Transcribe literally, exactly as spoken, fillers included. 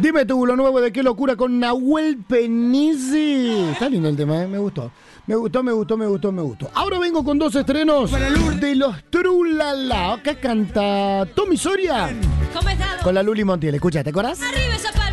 Dime tú, lo nuevo de Qué Locura con Nahuel Penisi. Está lindo el tema, ¿eh? Me gustó. Me gustó, me gustó, me gustó, me gustó. Ahora vengo con dos estrenos de los Trulala. Acá canta Tommy Soria ¿Cómo estás? con la Luli Montiel. Escucha, ¿te acordás? Arriba esa